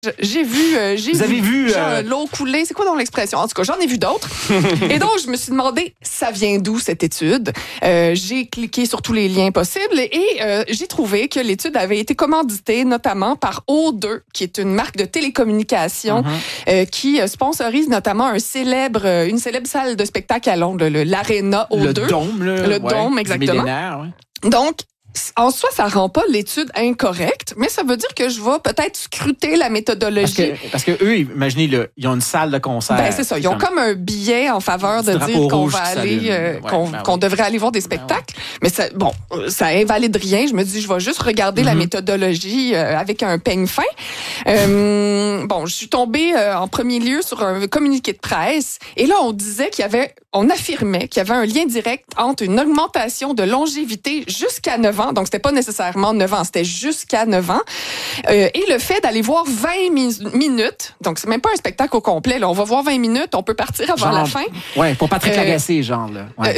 J'ai vu genre, l'eau couler. C'est quoi donc l'expression? En tout cas, j'en ai vu d'autres. Et donc, je me suis demandé, ça vient d'où cette étude? J'ai cliqué sur tous les liens possibles et j'ai trouvé que l'étude avait été commanditée notamment par O2, qui est une marque de télécommunications qui sponsorise notamment une célèbre salle de spectacle à Londres, l'Arena O2. Le Dôme, là. Le Dôme, exactement. Donc, en soi, ça rend pas l'étude incorrecte, mais ça veut dire que je vais peut-être scruter la méthodologie. Parce que eux, imaginez, ils ont une salle de concert. Ben, c'est ça. Ils ont comme un billet en faveur de dire qu'on va aller, qu'on devrait aller voir des spectacles. Mais ça invalide rien. Je me dis, je vais juste regarder la méthodologie avec un peigne fin. Je suis tombée en premier lieu sur un communiqué de presse. Et là, on affirmait qu'il y avait un lien direct entre une augmentation de longévité jusqu'à 9 ans. Donc, c'était pas nécessairement 9 ans, c'était jusqu'à 9 ans. Et le fait d'aller voir 20 minutes, donc c'est même pas un spectacle au complet, là. On va voir 20 minutes, on peut partir avant la fin. Ouais, pour Patrick Lagacé, genre, là. Ouais.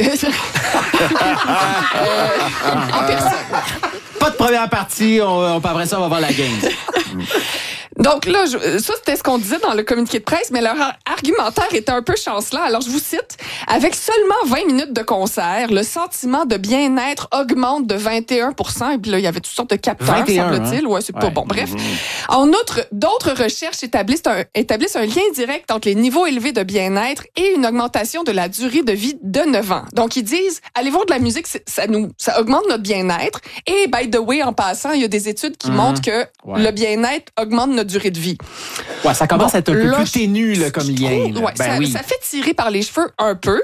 En personne. Pas de première partie, après ça, on va voir la game. Donc là, ça, c'était ce qu'on disait dans le communiqué de presse, mais leur argumentaire était un peu chancelant. Alors, je vous cite. « Avec seulement 20 minutes de concert, le sentiment de bien-être augmente de 21 » Et puis là, il y avait toutes sortes de capteurs, semble-t-il. Ouais, c'est pas bon. Bref. En outre, d'autres recherches établissent un lien direct entre les niveaux élevés de bien-être et une augmentation de la durée de vie de 9 ans. Donc, ils disent, allez voir de la musique, ça augmente notre bien-être. Et, by the way, en passant, il y a des études qui montrent que le bien-être augmente notre durée de vie. Ouais, ça commence à être un peu plus ténu là, comme lien. Ça fait tirer par les cheveux un peu.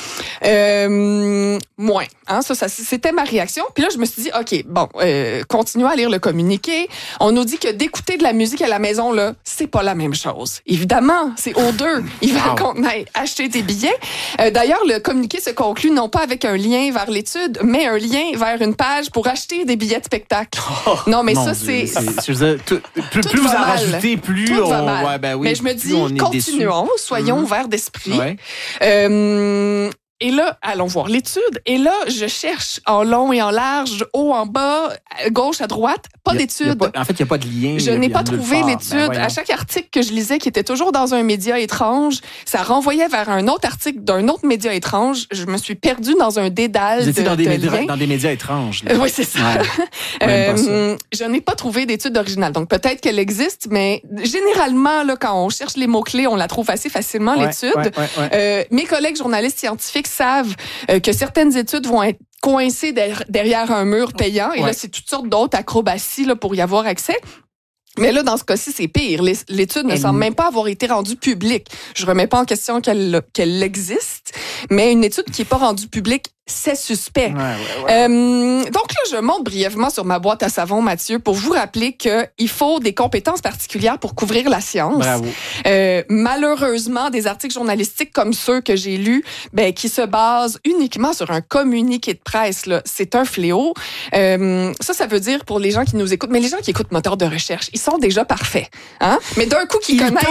Moins. Hein, ça, c'était ma réaction. Puis là, je me suis dit, OK, continuons à lire le communiqué. On nous dit que d'écouter de la musique à la maison, là, c'est pas la même chose. Évidemment, c'est O2. Ils veulent qu'on aille acheter des billets. D'ailleurs, le communiqué se conclut non pas avec un lien vers l'étude, mais un lien vers une page pour acheter des billets de spectacle. Non, mais ça, c'est... Plus vous en rajoutez, plus tout va mal. Ouais, ben oui, mais je me dis, continuons, soyons ouverts d'esprit. Ouais. Et là, allons voir l'étude. Et là, je cherche en long et en large, haut, en bas, à gauche, à droite. Pas d'étude. En fait, il n'y a pas de lien. Je n'ai pas trouvé l'étude. À chaque article que je lisais, qui était toujours dans un média étrange, ça renvoyait vers un autre article d'un autre média étrange. Je me suis perdue dans un dédale Vous étiez dans des médias étranges. Oui, c'est ça. Je n'ai pas trouvé d'étude originale. Donc, peut-être qu'elle existe, mais généralement, là, quand on cherche les mots-clés, on la trouve assez facilement, l'étude. Mes collègues journalistes scientifiques savent que certaines études vont être coincées derrière un mur payant. Et là, c'est toutes sortes d'autres acrobaties là, pour y avoir accès. Mais là, dans ce cas-ci, c'est pire. L'étude ne semble même pas avoir été rendue publique. Je remets pas en question qu'elle existe, mais une étude qui n'est pas rendue publique, c'est suspect. Donc là, je monte brièvement sur ma boîte à savon, Mathieu, pour vous rappeler qu'il faut des compétences particulières pour couvrir la science. Bravo. Malheureusement, des articles journalistiques comme ceux que j'ai lus, qui se basent uniquement sur un communiqué de presse, là, c'est un fléau. Ça veut dire pour les gens qui nous écoutent, mais les gens qui écoutent Moteur de recherche, ils sont déjà parfaits. Hein? Mais d'un coup, qui connaissent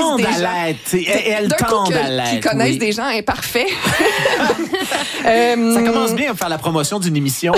des gens imparfaits. Ça commence bien à faire la promotion d'une émission.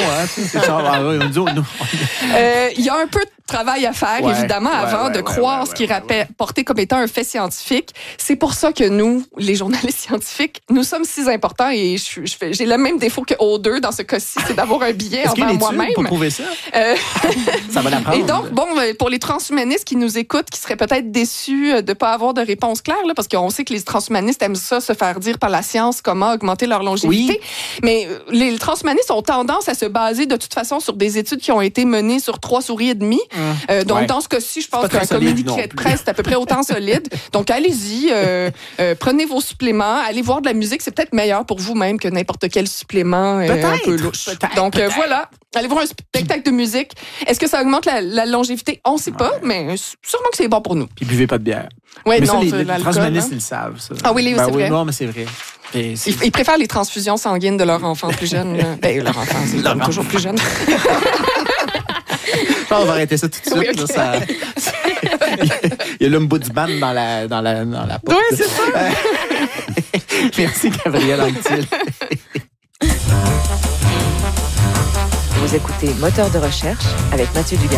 Il y a un peu de travail à faire, évidemment, avant de croire ce qui est rapporté comme étant un fait scientifique. C'est pour ça que nous, les journalistes scientifiques, nous sommes si importants et j'ai le même défaut que O2 dans ce cas-ci, c'est d'avoir un billet envers moi-même. Pour prouver ça? Ça va l'apprendre. Et donc, pour les transhumanistes qui nous écoutent, qui seraient peut-être déçus de ne pas avoir de réponse claire, là, parce qu'on sait que les transhumanistes aiment ça, se faire dire par la science comment augmenter leur longévité. Oui. Mais les transhumanistes ont tendance à se baser de toute façon sur des études qui ont été menées sur 3 souris et demie. Donc, dans ce cas-ci, je pense qu'un communiqué de presse est à peu près autant solide. Donc, allez-y, prenez vos suppléments, allez voir de la musique. C'est peut-être meilleur pour vous-même que n'importe quel supplément un peu louche. Donc, voilà. Allez voir un spectacle de musique. Est-ce que ça augmente la longévité? On ne sait pas, mais sûrement que c'est bon pour nous. Puis buvez pas de bière. Oui, non, les transhumanistes, ils le savent. Ça. Ah oui, c'est vrai. Non, mais c'est vrai. Ils préfèrent les transfusions sanguines de leurs enfants plus jeunes. Leur enfant, c'est toujours plus jeune. On va arrêter ça tout de suite. Oui, okay. Là, il y a l'ombudsman dans la porte. Oui, c'est ça. Merci, Gabrielle Anctil. Vous écoutez Moteur de recherche avec Mathieu Dugas.